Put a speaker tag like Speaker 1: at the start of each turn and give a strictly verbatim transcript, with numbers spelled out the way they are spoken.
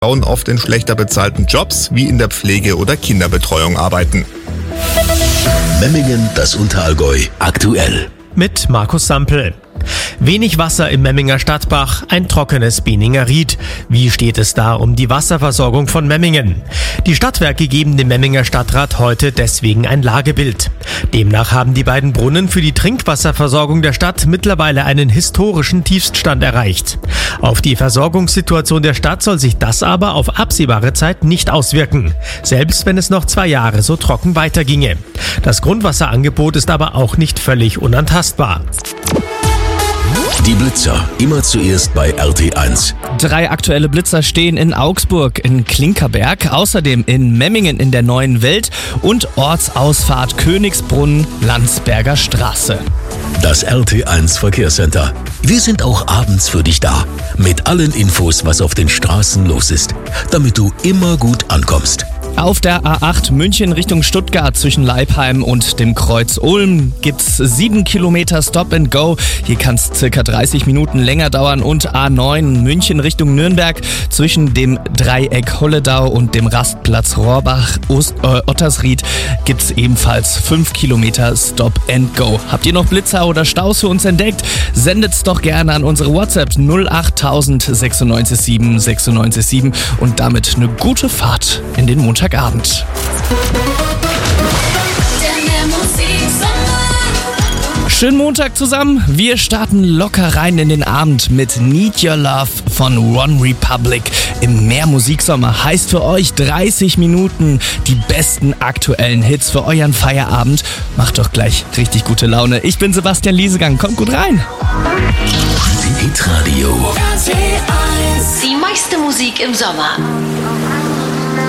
Speaker 1: Frauen oft in schlechter bezahlten Jobs wie in der Pflege oder Kinderbetreuung arbeiten.
Speaker 2: Memmingen, das Unterallgäu, aktuell.
Speaker 3: Mit Markus Sampel. Wenig Wasser im Memminger Stadtbach, ein trockenes Bieninger Ried. Wie steht es da um die Wasserversorgung von Memmingen? Die Stadtwerke geben dem Memminger Stadtrat heute deswegen ein Lagebild. Demnach haben die beiden Brunnen für die Trinkwasserversorgung der Stadt mittlerweile einen historischen Tiefststand erreicht. Auf die Versorgungssituation der Stadt soll sich das aber auf absehbare Zeit nicht auswirken, selbst wenn es noch zwei Jahre so trocken weiterginge. Das Grundwasserangebot ist aber auch nicht völlig unantastbar.
Speaker 2: Die Blitzer, immer zuerst bei R T eins.
Speaker 4: Drei aktuelle Blitzer stehen in Augsburg, in Klinkerberg, außerdem in Memmingen in der Neuen Welt und Ortsausfahrt Königsbrunn, Landsberger Straße.
Speaker 2: Das R T eins Verkehrscenter. Wir sind auch abends für dich da. Mit allen Infos, was auf den Straßen los ist, damit du immer gut ankommst.
Speaker 4: Auf der A acht München Richtung Stuttgart zwischen Leipheim und dem Kreuz Ulm gibt's sieben Kilometer Stop and Go. Hier kann es circa dreißig Minuten länger dauern. Und A neun München Richtung Nürnberg zwischen dem Dreieck Holledau und dem Rastplatz Rohrbach Ost, äh, Ottersried gibt's ebenfalls fünf Kilometer Stop and Go. Habt ihr noch Blitzer oder Staus für uns entdeckt? Sendet's doch gerne an unsere WhatsApp null acht tausend sechsundneunzig sieben sechsundneunzig sieben und damit eine gute Fahrt in den Montag. Abend. Schönen Montag zusammen. Wir starten locker rein in den Abend mit Need Your Love von One Republic im Mehr Musiksommer. Heißt für euch dreißig Minuten die besten aktuellen Hits für euren Feierabend. Macht doch gleich richtig gute Laune. Ich bin Sebastian Liesegang. Kommt gut rein.
Speaker 2: Hitradio.
Speaker 5: Die meiste Musik im Sommer.